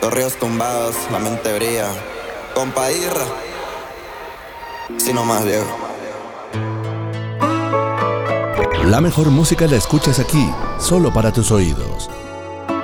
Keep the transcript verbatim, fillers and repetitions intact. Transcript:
Los ríos tumbados, la mente brilla. Compa Irra, si no más viejo. La mejor música la escuchas aquí, solo para tus oídos.